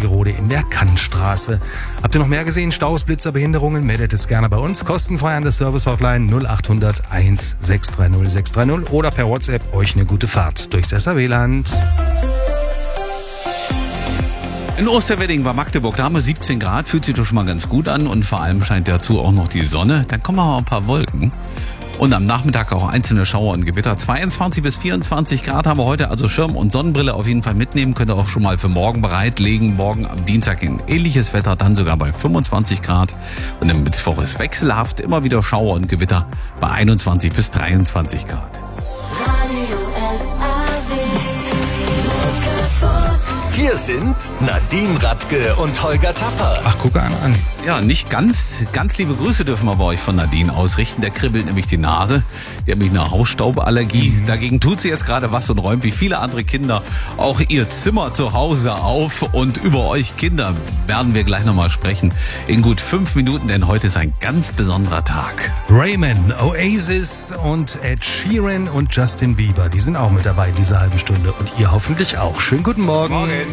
Wernigerode in der Kannstraße. Habt ihr noch mehr gesehen? Staus, Blitzer, Behinderungen? Meldet es gerne bei uns. Kostenfrei an der Service-Hotline 0800 1630 630 oder per WhatsApp euch eine gute Fahrt durchs SRW-Land. In Osterwedding bei Magdeburg, da haben wir 17 Grad, fühlt sich doch schon mal ganz gut an und vor allem scheint dazu auch noch die Sonne. Dann kommen aber ein paar Wolken und am Nachmittag auch einzelne Schauer und Gewitter. 22 bis 24 Grad haben wir heute, also Schirm und Sonnenbrille auf jeden Fall mitnehmen. Könnt ihr auch schon mal für morgen bereitlegen. Morgen am Dienstag ein ähnliches Wetter, dann sogar bei 25 Grad. Und am Mittwoch ist wechselhaft, immer wieder Schauer und Gewitter bei 21 bis 23 Grad. Hier sind Nadine Radke und Holger Tapper. Ach, guck an. Ja, nicht ganz liebe Grüße dürfen wir bei euch von Nadine ausrichten. Der kribbelt nämlich die Nase. Die hat nämlich eine Hausstauballergie. Dagegen tut sie jetzt gerade was und räumt wie viele andere Kinder auch ihr Zimmer zu Hause auf. Und über euch Kinder werden wir gleich nochmal sprechen. In gut 5 Minuten, denn heute ist ein ganz besonderer Tag. Rayman, Oasis und Ed Sheeran und Justin Bieber, die sind auch mit dabei in dieser halben Stunde. Und ihr hoffentlich auch. Schönen guten Morgen. Morgen.